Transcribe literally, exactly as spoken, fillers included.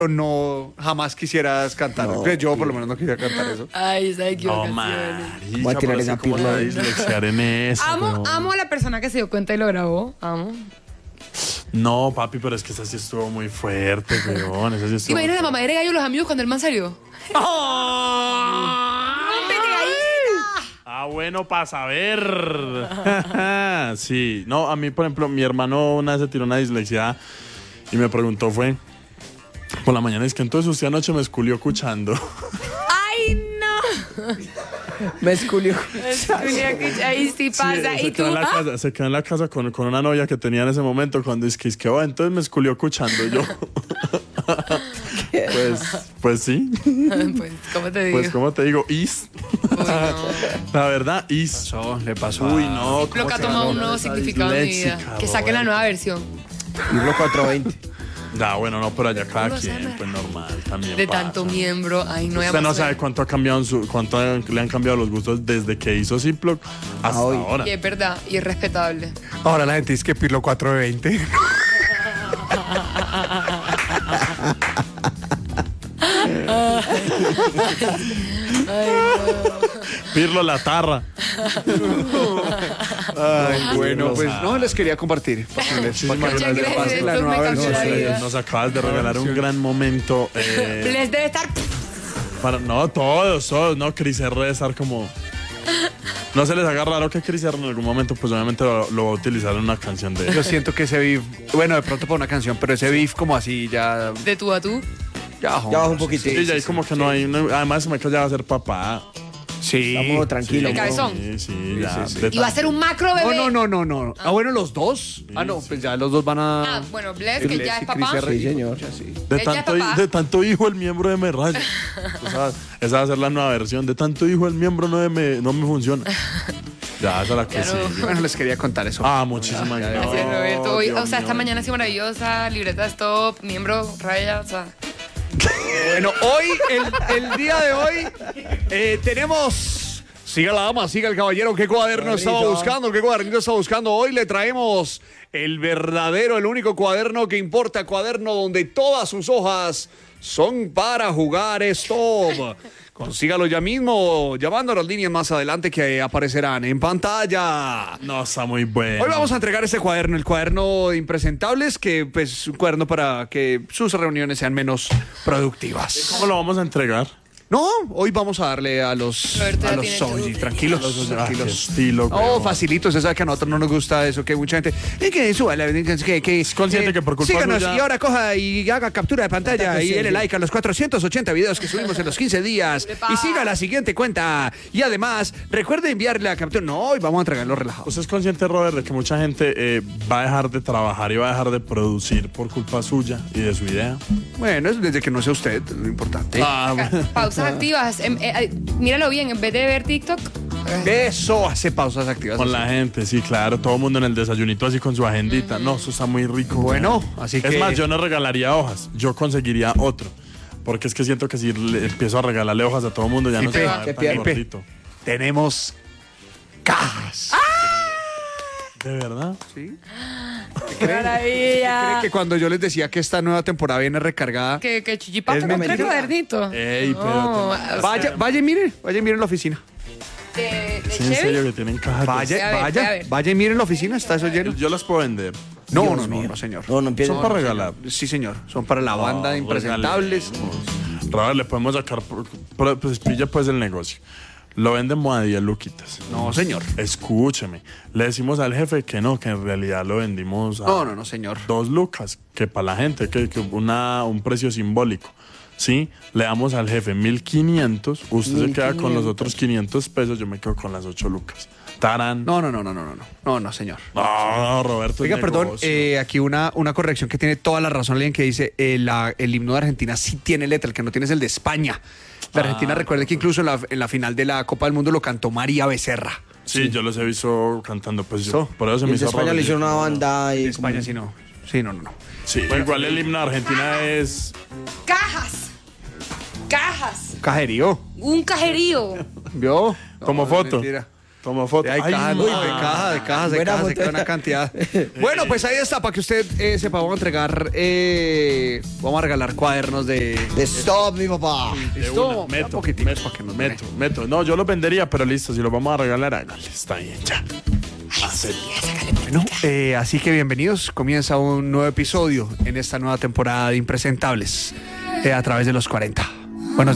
no jamás quisieras cantar. No, pues yo por lo menos no quisiera cantar eso. Ay, esa equivocación. No, voy a tirar esa pirla de dislexiar en eso. Amo, pero... amo a la persona que se dio cuenta y lo grabó. Amo. No, papi, pero es que esa sí estuvo muy fuerte, weón. Esa sí estuvo. Imagina la mamá de gallo los amigos cuando el man salió. ¡Oh! Ah, bueno, para saber. Sí, no, a mí, por ejemplo, mi hermano una vez se tiró una dislexia y me preguntó, fue por la mañana, es que entonces usted anoche me esculió escuchando. ¡Ay, no! Me esculió. Ahí sí pasa. Sí, ¿Y se, tú? quedó en la ¿Ah? casa, se quedó en la casa con, con una novia que tenía en ese momento cuando es que, es que oh, entonces me esculió escuchando yo. Pues, pues sí. Pues, ¿cómo te digo? Pues, ¿cómo te digo? Is. Uy, no. La verdad, is. Eso le pasó. Uy, no. Lo que ha tomado un nuevo significado en mi vida. Que saquen la nueva versión. Pirlo cuatrocientos veinte. Ya, bueno, no, pero allá cada Uno quien, sabe. pues normal, también De pasa. tanto miembro. Ay, no. Usted no sabe cuánto ha cambiado en su, cuánto le han cambiado los gustos desde que hizo Ziploc hasta hoy. ahora. Y es verdad, y es respetable. Ahora la gente dice que Pirlo cuatrocientos veinte. Pirlo la tarra. Ay, bueno, Dios, pues ah. no les quería compartir. Para que les, para que Muchas les gracias, pase la esto me nueva cambió versión. la vida. Nos acabas de regalar un gran momento. Eh, Les debe estar. para, no, todos, todos, no, Cris R debe estar como. No se les haga raro que Cris R en algún momento, pues obviamente lo, lo va a utilizar en una canción de. Yo siento que ese beef, bueno, de pronto para una canción, pero ese beef como así ya. De tú a tú. Ya bajó. Ya bajó un poquito. Sí, ya ahí como que no hay. una- además, se me ya va a ser papá. Sí. Estamos tranquilos. El cabezón. Sí, sí, ya. sí, sí. de Y va a tan- ser un macro bebé. No, no, no, no, no. Ah, bueno, los dos. Ah, no, pues ya los dos van a. Ah, bueno, Bless, que Bless ya es y Chris papá. R. Sí, señor. Ya sí. De Ella tanto, es papá. de tanto hijo el miembro de me raya. O sea, esa va a ser la nueva versión. De tanto hijo el miembro no me, no me funciona. Ya, esa es la que Ya sí. no. Bueno, les quería contar eso. Ah, muchísimas gracias. Gracias, Roberto. Hoy, Dios o sea, esta mío. mañana ha sido maravillosa. Libreta stop, miembro, raya, o sea. Bueno, hoy, el, el día de hoy, eh, tenemos. Siga la dama, siga el caballero. ¿Qué cuaderno estaba Cuadernito. buscando? ¿Qué cuadernito estaba buscando? Hoy le traemos el verdadero, el único cuaderno que importa. Cuaderno donde todas sus hojas son para jugar stop. Consígalo ya mismo, llamando a las líneas más adelante que aparecerán en pantalla. No, está muy bueno. Hoy vamos a entregar este cuaderno, el cuaderno de impresentables, que pues es un cuaderno para que sus reuniones sean menos productivas. ¿Cómo lo vamos a entregar? No, hoy vamos a darle a los Roberto a ya los tiene Soji, todo. tranquilos, Ah, qué tranquilos. estilo, No, weón. facilito, usted sabe que a nosotros no nos gusta eso, que mucha gente, es que suba, la- que, que, Es consciente que por culpa síganos suya- y ahora coja y haga captura de pantalla Tanta y dele presencia. like a los cuatrocientos ochenta videos que subimos en los quince días y siga la siguiente cuenta y además recuerde enviarle la captura. No, hoy vamos a entregarlo relajado. ¿Usted es consciente, Robert, de que mucha gente eh, va a dejar de trabajar y va a dejar de producir por culpa suya y de su idea? Bueno, es desde que no sea usted lo importante. Ah, bueno. Pausas activas. Em, eh, eh, míralo bien, en vez de ver TikTok. Eso hace pausas activas. Con la gente, sí, claro. Todo el mundo en el desayunito así con su agendita. No, eso está muy rico. Bueno, man. así Es que- más, yo no regalaría hojas. Yo conseguiría otro. Porque es que siento que si le empiezo a regalarle hojas a todo el mundo ya no Pipe, se va a ver se tan pierde. gordito. Tenemos cajas. ¿De verdad? ¿Sí? Maravilla. ¿Cree que cuando yo les decía que esta nueva temporada viene recargada, Que, que Chichipato Es compré mentira. cuadernito. Ey, pero... No, vaya, vaya y mire, vaya y mire en la oficina. de, de ¿Es en Chevy. serio que tienen cajas? de- Vaya, Ve a ver, ve a vaya, ver. vaya y mire en la oficina, está eso lleno. Yo las puedo vender. No, Dios no, no, mío. no, señor. No, no empiecen. Son para regalar. Sí, señor. Son para la banda de No, impresentables. regalemos. Robert, le podemos sacar... por- por- Pues pilla pues el negocio. Lo vendemos a diez luquitas. No, señor. Escúcheme. Le decimos al jefe que no, que en realidad lo vendimos a No, no, no, señor. dos lucas, que para la gente, que, que una, un precio simbólico. ¿Sí? Le damos al jefe mil quinientos, usted se queda con los otros quinientos pesos, yo me quedo con las ocho lucas. Tarán. No, no, no, no, no, no, no, no, no, señor. No, Roberto. Oiga, es perdón, negocio. eh, aquí una, una corrección que tiene toda la razón, alguien que dice eh, la- el himno de Argentina sí tiene letra, el que no tiene es el de España. La Argentina, Ah, recuerde que incluso en la, en la final de la Copa del Mundo lo cantó María Becerra. Sí, yo los he visto cantando, pues yo. ¿So? Por eso se Y me en hizo España raro. le hicieron una banda y En España sí no. Sí, no, no, no. Sí, igual el himno de Argentina es... Cajas. Cajas. Cajerío. Un cajerío. ¿Vio? Como No, foto. mentira. Tomo foto. Hay Ay, cajas, no. uy, de cajas, de cajas, de Buena cajas, de foto. una cantidad. Bueno, pues ahí está, para que usted eh, sepa, vamos a entregar, eh, vamos a regalar cuadernos de... De stop, mi papá. De Listo, una, un meto, poquitico meto, para que nos meto, meto. No, yo los vendería, pero listo, si los vamos a regalar, hágale, está bien, ya. Acepto. Bueno, eh, así que bienvenidos. Comienza un nuevo episodio en esta nueva temporada de Impresentables eh, a través de los cuarenta.